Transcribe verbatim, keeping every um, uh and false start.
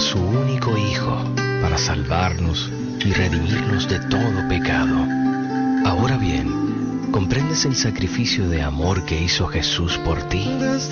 su único Hijo para salvarnos y redimirnos de todo pecado. Ahora bien, ¿comprendes el sacrificio de amor que hizo Jesús por ti?